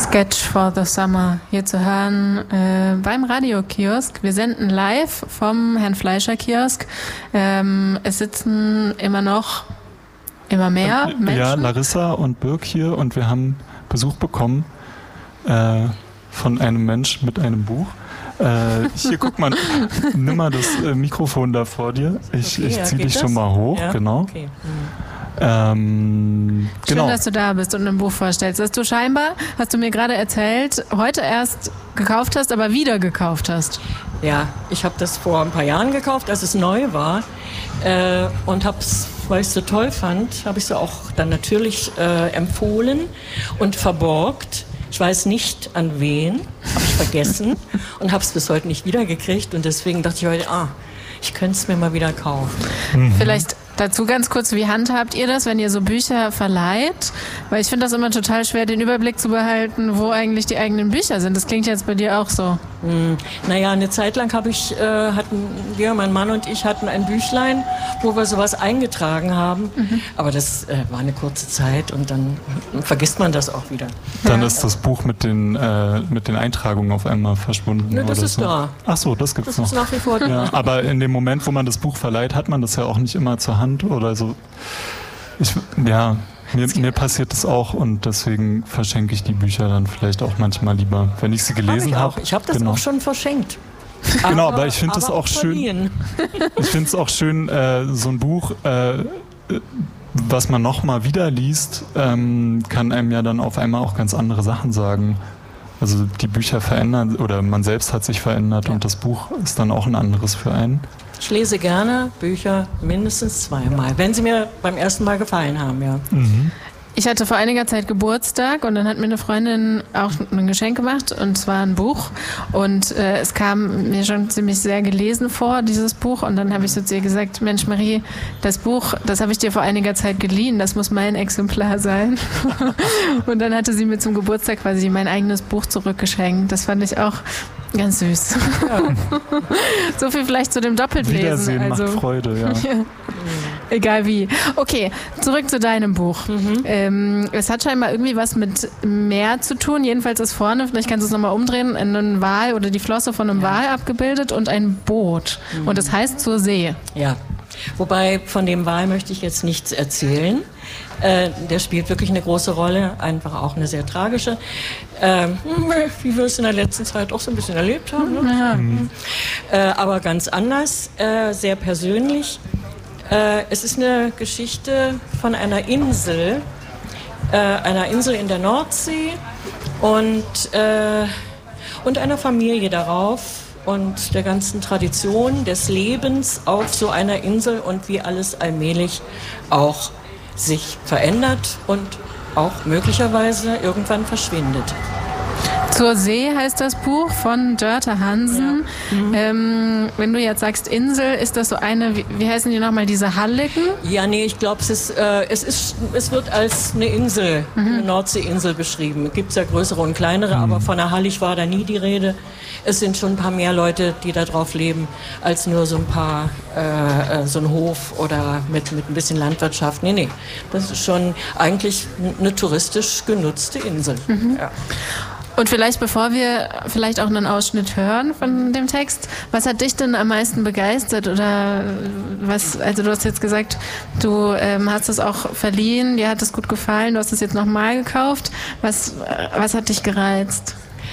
Sketch for the Summer hier zu hören beim Radiokiosk. Wir senden live vom Herrn Fleischer Kiosk. Es sitzen immer mehr Menschen. Ja, Larissa und Birk hier und wir haben Besuch bekommen von einem Mensch mit einem Buch. Hier, guck mal, nimm mal das Mikrofon da vor dir. Ich ziehe dich schon mal hoch, ja? Genau. Okay. Schön, dass du da bist und ein Buch vorstellst. Dass du scheinbar, hast du mir gerade erzählt, heute erst gekauft hast, aber wieder gekauft hast. Ja, ich habe das vor ein paar Jahren gekauft, als es neu war und habe es, weil ich es so toll fand, habe ich es auch dann natürlich empfohlen und verborgt. Ich weiß nicht an wen, habe ich vergessen und habe es bis heute nicht wiedergekriegt und deswegen dachte ich heute, ich könnte es mir mal wieder kaufen. Vielleicht dazu ganz kurz, wie handhabt ihr das, wenn ihr so Bücher verleiht? Weil ich finde das immer total schwer, den Überblick zu behalten, wo eigentlich die eigenen Bücher sind. Das klingt jetzt bei dir auch so. Naja, eine Zeit lang mein Mann und ich hatten ein Büchlein, wo wir sowas eingetragen haben. Aber das war eine kurze Zeit und dann vergisst man das auch wieder. Dann ist das Buch mit den Eintragungen auf einmal verschwunden. Ne, das oder ist so. Da. Ach so, das gibt's noch. Das ist nach wie vor da. Ja, aber in dem Moment, wo man das Buch verleiht, hat man das ja auch nicht immer zur Hand oder so. Mir passiert das auch und deswegen verschenke ich die Bücher dann vielleicht auch manchmal lieber, wenn ich sie gelesen habe. Ich habe das auch schon verschenkt. Genau, aber ich finde es auch schön. Ich finde es auch schön, so ein Buch, was man nochmal wieder liest, kann einem ja dann auf einmal auch ganz andere Sachen sagen. Also die Bücher verändern oder man selbst hat sich verändert und das Buch ist dann auch ein anderes für einen. Ich lese gerne Bücher mindestens 2-mal, wenn sie mir beim ersten Mal gefallen haben, ja. Ich hatte vor einiger Zeit Geburtstag und dann hat mir eine Freundin auch ein Geschenk gemacht und zwar ein Buch und es kam mir schon ziemlich sehr gelesen vor, dieses Buch, und dann habe ich so zu ihr gesagt, Mensch Marie, das Buch, das habe ich dir vor einiger Zeit geliehen, das muss mein Exemplar sein. Und dann hatte sie mir zum Geburtstag quasi mein eigenes Buch zurückgeschenkt. Das fand ich auch ganz süß. Ja. So viel vielleicht zu dem Doppeltlesen. Wiedersehen macht Freude, ja. Egal wie. Okay, zurück zu deinem Buch. Es hat scheinbar irgendwie was mit Meer zu tun. Jedenfalls ist vorne, vielleicht kannst du es nochmal umdrehen, ein Wal oder die Flosse von einem Wal abgebildet und ein Boot. Und das heißt zur See. Ja, wobei von dem Wal möchte ich jetzt nichts erzählen. Der spielt wirklich eine große Rolle, einfach auch eine sehr tragische. Wie wir es in der letzten Zeit auch so ein bisschen erlebt haben. Ne? Aber ganz anders, sehr persönlich. Es ist eine Geschichte von einer Insel in der Nordsee und einer Familie darauf und der ganzen Tradition des Lebens auf so einer Insel und wie alles allmählich auch sich verändert und auch möglicherweise irgendwann verschwindet. Zur See heißt das Buch von Dörte Hansen. Ja. Wenn du jetzt sagst Insel, ist das so eine, wie heißen die nochmal, diese Halligen? Ja, nee, ich glaube, es wird als eine Insel, eine Nordseeinsel beschrieben. Es gibt ja größere und kleinere, aber von einer Hallig war da nie die Rede. Es sind schon ein paar mehr Leute, die da drauf leben, als nur so ein paar, so ein Hof oder mit ein bisschen Landwirtschaft. Nee, das ist schon eigentlich eine touristisch genutzte Insel. Ja. Und vielleicht, bevor wir vielleicht auch einen Ausschnitt hören von dem Text, was hat dich denn am meisten begeistert? Oder was, also du hast jetzt gesagt, du hast es auch verliehen, dir hat es gut gefallen, du hast es jetzt nochmal gekauft. Was hat dich gereizt?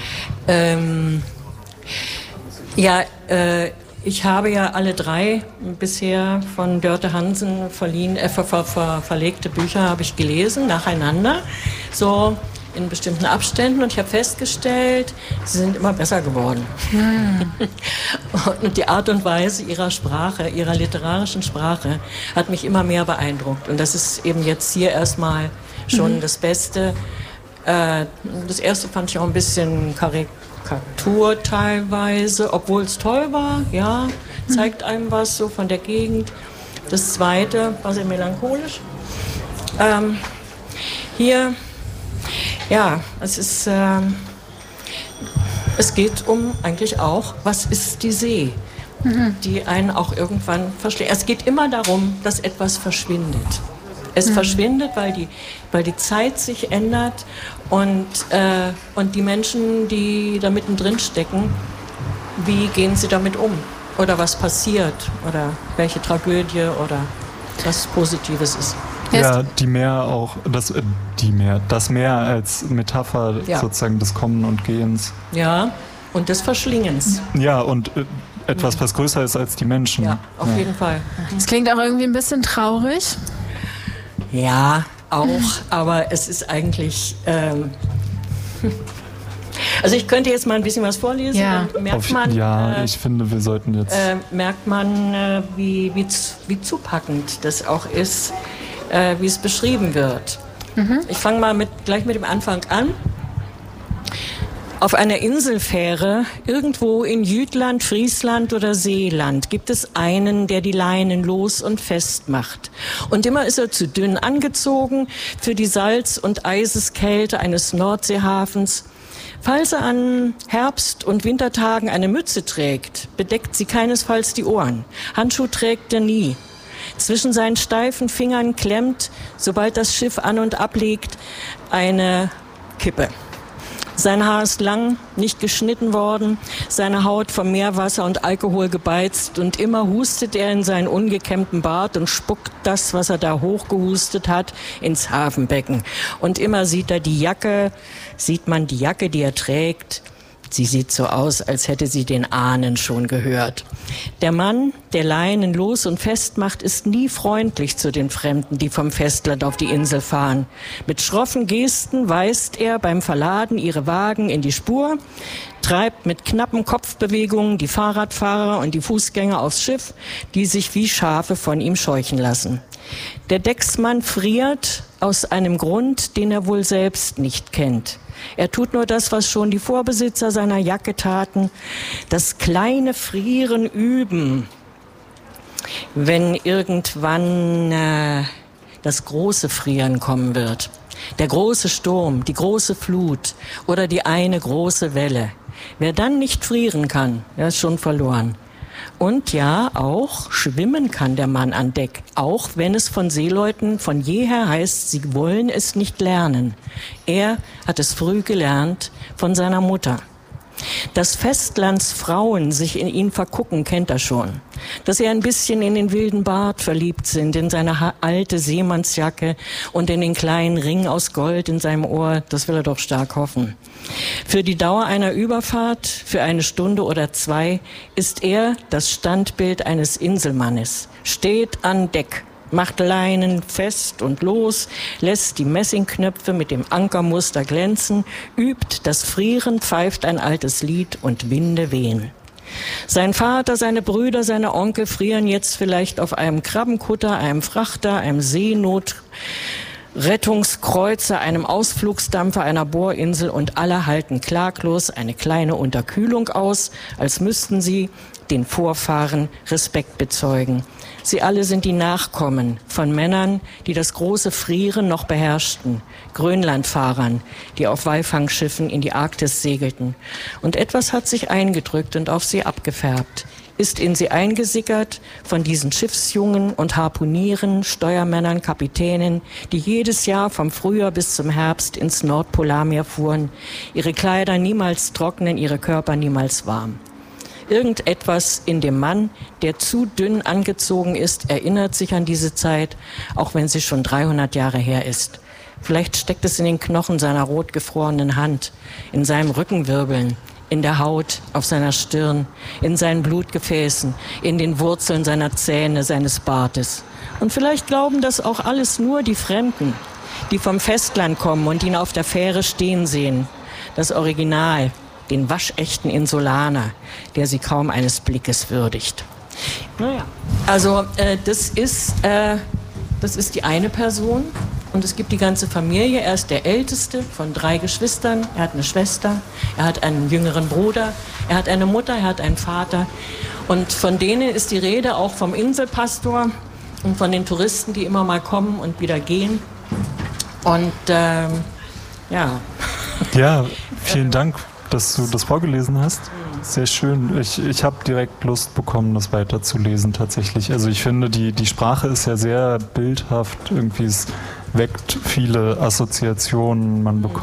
Ich habe ja alle 3 bisher von Dörte Hansen verlegte Bücher habe ich gelesen, nacheinander, so in bestimmten Abständen, und ich habe festgestellt, sie sind immer besser geworden. Und die Art und Weise ihrer Sprache, ihrer literarischen Sprache, hat mich immer mehr beeindruckt. Und das ist eben jetzt hier erstmal schon das Beste. Das erste fand ich auch ein bisschen Karikatur teilweise, obwohl es toll war, ja, zeigt einem was so von der Gegend. Das zweite war sehr melancholisch. Hier, ja, es geht um eigentlich auch, was ist die See, die einen auch irgendwann verschlägt. Es geht immer darum, dass etwas verschwindet. Es verschwindet, weil die Zeit sich ändert und die Menschen, die da mittendrin stecken, wie gehen sie damit um? Oder was passiert? Oder welche Tragödie oder was Positives ist? Ja, das Meer als Metapher sozusagen des Kommen und Gehens. Ja, und des Verschlingens. Ja, und etwas, was größer ist als die Menschen. Ja, auf jeden Fall. Es klingt auch irgendwie ein bisschen traurig. Ja, auch, aber es ist eigentlich... Also ich könnte jetzt mal ein bisschen was vorlesen, dann merkt man... ich finde, wir sollten jetzt... merkt man, wie zupackend das auch ist, wie es beschrieben wird. Ich fange mal gleich mit dem Anfang an. Auf einer Inselfähre, irgendwo in Jütland, Friesland oder Seeland, gibt es einen, der die Leinen los und fest macht. Und immer ist er zu dünn angezogen für die Salz- und Eiseskälte eines Nordseehafens. Falls er an Herbst- und Wintertagen eine Mütze trägt, bedeckt sie keinesfalls die Ohren. Handschuh trägt er nie. Zwischen seinen steifen Fingern klemmt, sobald das Schiff an- und ablegt, eine Kippe. Sein Haar ist lang, nicht geschnitten worden, seine Haut vom Meerwasser und Alkohol gebeizt und immer hustet er in seinen ungekämmten Bart und spuckt das, was er da hochgehustet hat, ins Hafenbecken. Und immer sieht man die Jacke, die er trägt. Sie sieht so aus, als hätte sie den Ahnen schon gehört. Der Mann, der Leinen los und fest macht, ist nie freundlich zu den Fremden, die vom Festland auf die Insel fahren. Mit schroffen Gesten weist er beim Verladen ihre Wagen in die Spur, treibt mit knappen Kopfbewegungen die Fahrradfahrer und die Fußgänger aufs Schiff, die sich wie Schafe von ihm scheuchen lassen. Der Decksmann friert aus einem Grund, den er wohl selbst nicht kennt. Er tut nur das, was schon die Vorbesitzer seiner Jacke taten, das kleine Frieren üben, wenn irgendwann das große Frieren kommen wird. Der große Sturm, die große Flut oder die eine große Welle. Wer dann nicht frieren kann, der ist schon verloren. Und ja, auch schwimmen kann der Mann an Deck, auch wenn es von Seeleuten von jeher heißt, sie wollen es nicht lernen. Er hat es früh gelernt von seiner Mutter. Dass Festlandsfrauen sich in ihn vergucken, kennt er schon. Dass er ein bisschen in den wilden Bart verliebt sind, in seine alte Seemannsjacke und in den kleinen Ring aus Gold in seinem Ohr, das will er doch stark hoffen. Für die Dauer einer Überfahrt, für eine Stunde oder zwei, ist er das Standbild eines Inselmannes, steht an Deck, macht Leinen fest und los, lässt die Messingknöpfe mit dem Ankermuster glänzen, übt das Frieren, pfeift ein altes Lied und Winde wehen. Sein Vater, seine Brüder, seine Onkel frieren jetzt vielleicht auf einem Krabbenkutter, einem Frachter, einem Seenotrettungskreuzer, einem Ausflugsdampfer, einer Bohrinsel und alle halten klaglos eine kleine Unterkühlung aus, als müssten sie den Vorfahren Respekt bezeugen. Sie alle sind die Nachkommen von Männern, die das große Frieren noch beherrschten, Grönlandfahrern, die auf Walfangschiffen in die Arktis segelten. Und etwas hat sich eingedrückt und auf sie abgefärbt, ist in sie eingesickert von diesen Schiffsjungen und Harpunieren, Steuermännern, Kapitänen, die jedes Jahr vom Frühjahr bis zum Herbst ins Nordpolarmeer fuhren, ihre Kleider niemals trocknen, ihre Körper niemals warm. Irgendetwas in dem Mann, der zu dünn angezogen ist, erinnert sich an diese Zeit, auch wenn sie schon 300 Jahre her ist. Vielleicht steckt es in den Knochen seiner rotgefrorenen Hand, in seinem Rückenwirbeln, in der Haut, auf seiner Stirn, in seinen Blutgefäßen, in den Wurzeln seiner Zähne, seines Bartes. Und vielleicht glauben das auch alles nur die Fremden, die vom Festland kommen und ihn auf der Fähre stehen sehen. Das Original, den waschechten Insulaner, der sie kaum eines Blickes würdigt. Naja, also das ist die eine Person und es gibt die ganze Familie. Er ist der Älteste von 3 Geschwistern. Er hat eine Schwester, er hat einen jüngeren Bruder, er hat eine Mutter, er hat einen Vater. Und von denen ist die Rede, auch vom Inselpastor und von den Touristen, die immer mal kommen und wieder gehen. Und ja. Ja, vielen Dank dass du das vorgelesen hast. Sehr schön. Ich habe direkt Lust bekommen, das weiterzulesen tatsächlich. Also ich finde, die Sprache ist ja sehr bildhaft. Irgendwie es weckt viele Assoziationen. Man bekommt